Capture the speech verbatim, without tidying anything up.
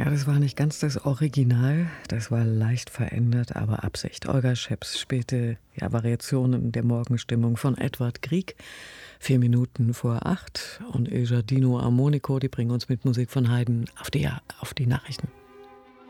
Ja, das war nicht ganz das Original, das war leicht verändert, aber Absicht. Olga Scheps spielte ja Variationen der Morgenstimmung von Edvard Grieg, vier Minuten vor acht. Und Il Giardino Armonico, die bringen uns mit Musik von Haydn auf die, auf die Nachrichten.